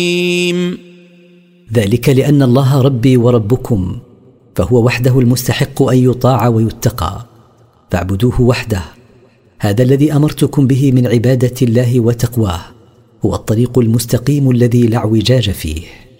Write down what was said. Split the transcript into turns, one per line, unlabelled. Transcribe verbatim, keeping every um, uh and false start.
ذلك لأن الله ربي وربكم، فهو وحده المستحق أن يطاع ويتقى، فاعبدوه وحده. هذا الذي أمرتكم به من عبادة الله وتقواه، هو الطريق المستقيم الذي لا اعوجاج فيه.